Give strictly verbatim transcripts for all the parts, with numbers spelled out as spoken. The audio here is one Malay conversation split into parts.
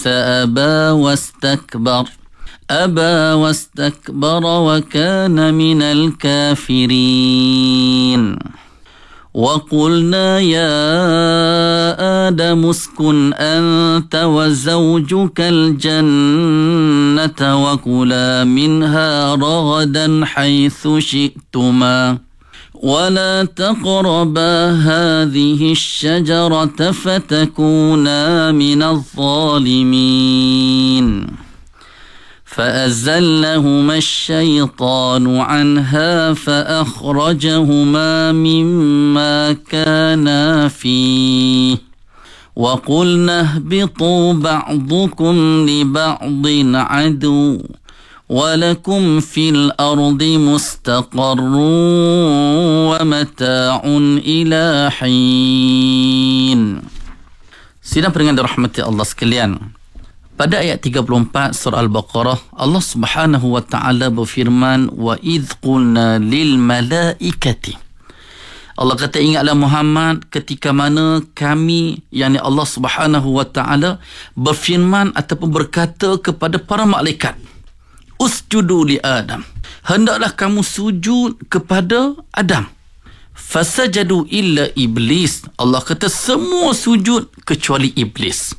فأبى واستكبر أبى واستكبر وكان من الكافرين وقلنا يا آدم اسكن أنت وزوجك الجنة وكلا منها رغدا حيث شئتما ولا تقربا هذه الشجرة فتكونا من الظالمين فأزلهما الشيطان عنها فأخرجهما مما كانا فيه وقلنا اهبطوا بعضكم لبعض عدو ولكم في الأرض مستقر ومتاع إلى حين. Sidang pendengar dirahmati Allah sekalian, pada ayat tiga puluh empat surah Al-Baqarah, Allah Subhanahu wa taala berfirman, wa idh qulna lil malaikati. Allah kata, ingatlah Muhammad ketika mana kami, yakni Allah Subhanahu wa taala berfirman ataupun berkata kepada para malaikat, usjudu li Adam, hendaklah kamu sujud kepada Adam. Fasajadu illa iblis, Allah kata semua sujud kecuali iblis.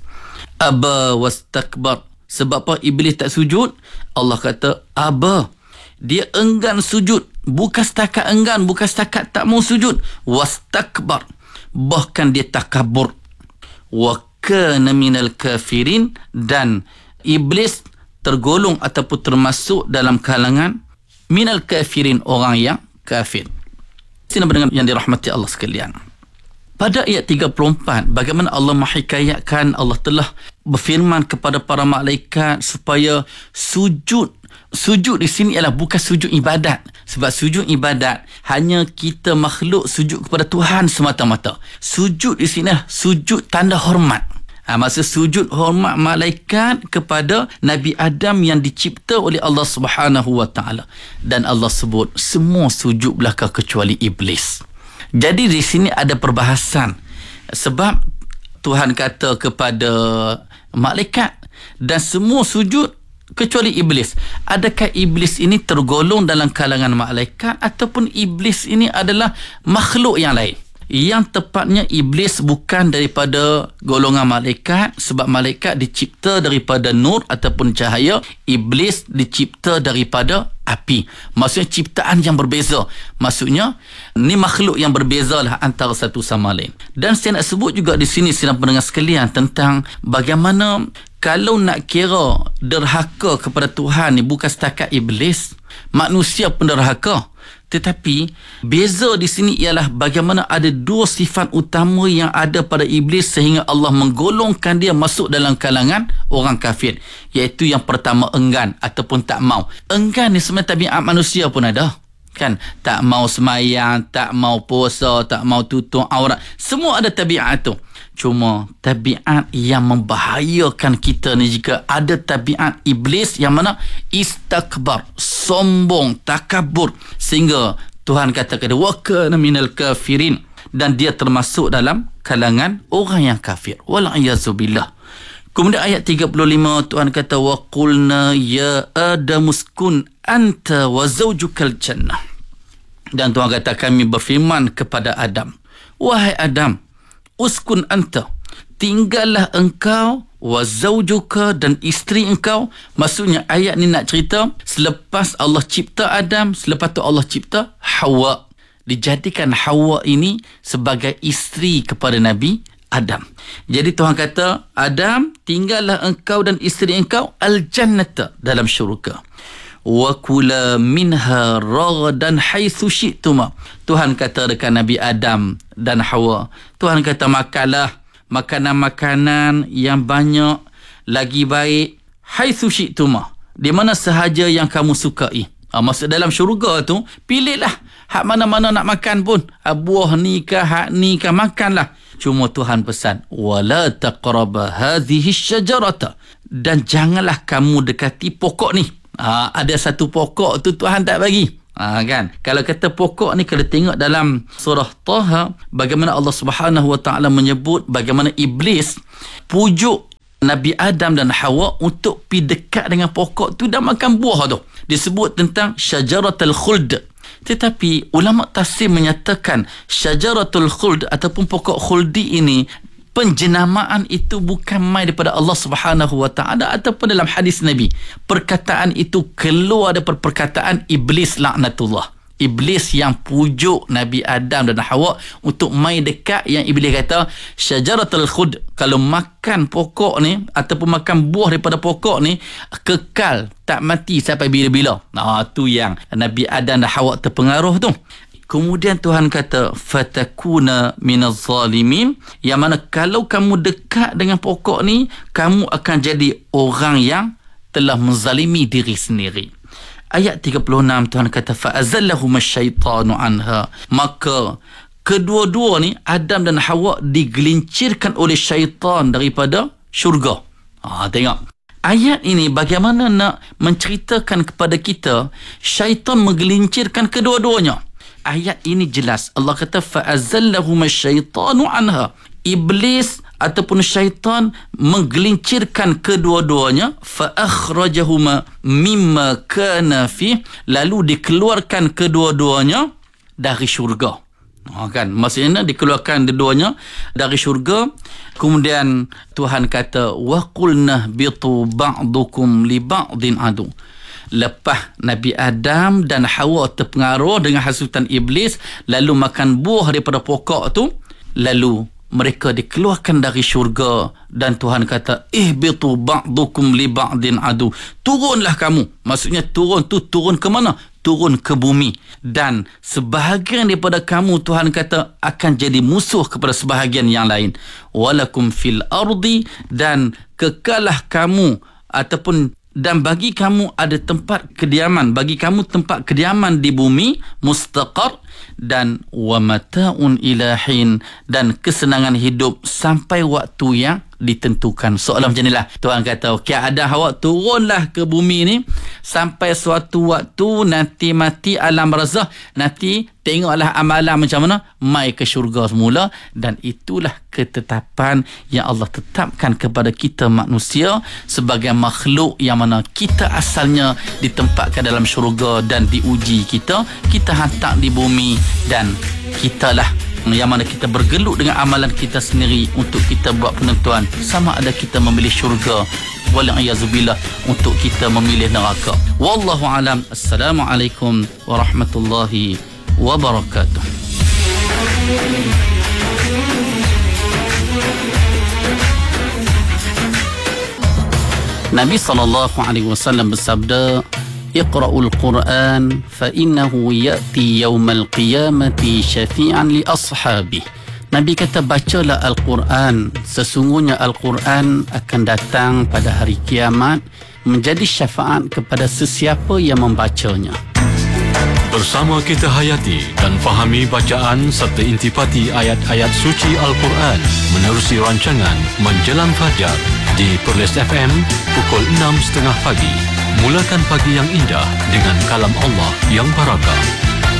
Aba wastakbar, sebab apa iblis tak sujud? Allah kata aba, dia enggan sujud, bukan setakat enggan, bukan setakat tak mau sujud, wastakbar, bahkan dia takabur. Wa kana minal kafirin, dan iblis tergolong ataupun termasuk dalam kalangan minal kafirin, orang yang kafir. Sini mendengar yang dirahmati Allah sekalian, pada ayat tiga puluh empat, bagaimana Allah menghikayatkan, Allah telah berfirman kepada para malaikat supaya sujud. Sujud di sini ialah bukan sujud ibadat, sebab sujud ibadat hanya kita makhluk sujud kepada Tuhan semata-mata. Sujud di sini adalah sujud tanda hormat. Ha, maksud sujud hormat malaikat kepada Nabi Adam yang dicipta oleh Allah Subhanahu wa taala. Dan Allah sebut semua sujud belaka kecuali iblis. Jadi di sini ada perbahasan, sebab Tuhan kata kepada malaikat dan semua sujud kecuali iblis. Adakah iblis ini tergolong dalam kalangan malaikat ataupun iblis ini adalah makhluk yang lain? Yang tepatnya iblis bukan daripada golongan malaikat, sebab malaikat dicipta daripada nur ataupun cahaya, iblis dicipta daripada api. Maksudnya ciptaan yang berbeza. Maksudnya ni makhluk yang berbeza lah antara satu sama lain. Dan saya nak sebut juga di sini, sidang pendengar sekalian, tentang bagaimana kalau nak kira derhaka kepada Tuhan ni bukan setakat iblis, manusia pun derhaka. Tetapi beza di sini ialah bagaimana ada dua sifat utama yang ada pada iblis sehingga Allah menggolongkan dia masuk dalam kalangan orang kafir. Iaitu yang pertama, enggan ataupun tak mau. Enggan ni sebenarnya tabiat manusia pun ada. Kan? Tak mau semayang, tak mau puasa, tak mau tutup aurat. Semua ada tabiat tu. Cuma tabiat yang membahayakan kita ni jika ada tabiat iblis yang mana istakbar, sombong, takabur, sehingga Tuhan kata kepada wa kana minal kafirin, dan dia termasuk dalam kalangan orang yang kafir. Wal'iyazubillah. Kemudian ayat tiga puluh lima, Tuhan kata wa qulna ya Adam uskun anta wa zawjukal jannah. Dan Tuhan kata kami berfirman kepada Adam, wahai Adam, uskun anta, tinggallah engkau, wa zawjuka, dan isteri engkau. Maksudnya ayat ni nak cerita selepas Allah cipta Adam, selepas tu Allah cipta Hawa. Dijadikan Hawa ini sebagai isteri kepada Nabi Adam. Jadi Tuhan kata, Adam, tinggallah engkau dan isteri engkau al-jannata, dalam syurga. Wa kula minha ragadan haitsu syi'tuma. Tuhan kata dekat Nabi Adam dan Hawa, Tuhan kata makanlah makanan-makanan yang banyak, lagi baik, haitsu syi'tuma, di mana sahaja yang kamu sukai. Ha, maksud dalam syurga tu, pilihlah hak mana-mana nak makan pun. Ha, buah ni ke, hak ni ke, makanlah. Cuma Tuhan pesan, wala taqraba hadhihi syajarata, dan janganlah kamu dekati pokok ni. Ha, ada satu pokok tu Tuhan tak bagi. Ha, kan? Kalau kata pokok ni, kalau tengok dalam surah Taha, bagaimana Allah Subhanahu wa taala menyebut bagaimana iblis pujuk Nabi Adam dan Hawa untuk pi dekat dengan pokok tu dan makan buah tu. Disebut tentang syajaratul khuld. Tetapi ulama tafsir menyatakan syajaratul khuld ataupun pokok khuldi ini, penjenamaan itu bukan mai daripada Allah Subhanahu wa taala ataupun dalam hadis Nabi. Perkataan itu keluar daripada perkataan iblis laknatullah. Iblis yang pujuk Nabi Adam dan Hawa untuk mai dekat, yang iblis kata syajaratul khuld, kalau makan pokok ni ataupun makan buah daripada pokok ni kekal tak mati sampai bila-bila. Nah, tu yang Nabi Adam dan Hawa terpengaruh tu. Kemudian Tuhan kata fatakuna minaz zalimin, yang mana kalau kamu dekat dengan pokok ni kamu akan jadi orang yang telah menzalimi diri sendiri. Ayat tiga puluh enam Tuhan kata fa'azallahum asyaitanu anha, maka kedua-dua ni Adam dan Hawa digelincirkan oleh syaitan daripada syurga. Ha, tengok ayat ini bagaimana nak menceritakan kepada kita syaitan menggelincirkan kedua-duanya. Ayat ini jelas Allah kata fa'azallahum asyaitanu anha, iblis ataupun syaitan menggelincirkan kedua-duanya, fa akhrajahuma mimma kana fi, lalu dikeluarkan kedua-duanya dari syurga. Ha, kan, maksudnya dikeluarkan kedua-duanya dari syurga. Kemudian Tuhan kata wa qulna bitu ba'dukum li ba'din adu. Lepas Nabi Adam dan Hawa terpengaruh dengan hasutan iblis lalu makan buah daripada pokok tu, lalu mereka dikeluarkan dari syurga dan Tuhan kata ihbitu ba'dukum li ba'din adu, turunlah kamu. Maksudnya turun tu turun ke mana? Turun ke bumi, dan sebahagian daripada kamu Tuhan kata akan jadi musuh kepada sebahagian yang lain. Walakum fil ardi, dan kekalah kamu ataupun dan bagi kamu ada tempat kediaman, bagi kamu tempat kediaman di bumi, mustaqar, dan wa mata'un ilahin, dan kesenangan hidup sampai waktu yang ditentukan. Soalan macam inilah Tuhan kata okey, ada Hawa turunlah ke bumi ni sampai suatu waktu nanti mati alam barzakh, nanti tengoklah amalan macam mana, mai ke syurga semula. Dan itulah ketetapan yang Allah tetapkan kepada kita manusia sebagai makhluk yang mana kita asalnya ditempatkan dalam syurga dan diuji kita, kita hantar di bumi, dan kitalah yang mana kita bergelut dengan amalan kita sendiri untuk kita buat penentuan sama ada kita memilih syurga wal'iyazubillah untuk kita memilih neraka. Wallahu alam. Assalamualaikum warahmatullahi wabarakatuh. Nabi sallallahu alaihi wasallam bersabda, Iqra'ul Quran fa innahu ya'ti yawmal qiyamati syafi'an li ashabih. Nabi kata bacalah Al-Quran, sesungguhnya Al-Quran akan datang pada hari kiamat menjadi syafaat kepada sesiapa yang membacanya. Bersama kita hayati dan fahami bacaan serta intipati ayat-ayat suci Al-Quran menerusi rancangan Menjelang Fajar di Perlis F M pukul enam tiga puluh pagi. Mulakan pagi yang indah dengan kalam Allah yang barakah.